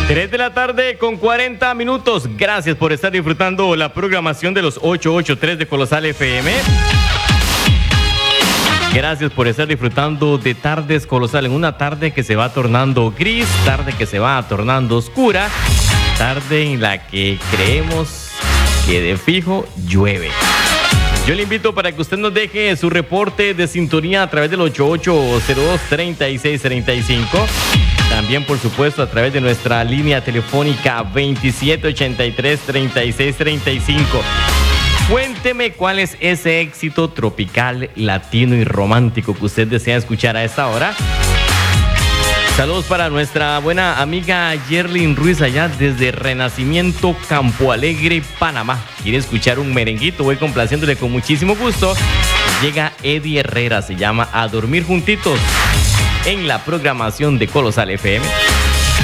3 de la tarde con 40 minutos. Gracias por estar disfrutando la programación de los 883 de Colosal FM. Gracias por estar disfrutando de Tardes Colosal, en una tarde que se va tornando gris, tarde que se va tornando oscura, tarde en la que creemos que de fijo llueve. Yo le invito para que usted nos deje su reporte de sintonía a través del 8802-3635. También, por supuesto, a través de nuestra línea telefónica 2783-3635. Cuénteme cuál es ese éxito tropical, latino y romántico que usted desea escuchar a esta hora. Saludos para nuestra buena amiga Yerlin Ruiz allá desde Renacimiento, Campo Alegre, Panamá. Quiere escuchar un merenguito, voy complaciéndole con muchísimo gusto. Llega Eddie Herrera, se llama A Dormir Juntitos en la programación de Colosal FM.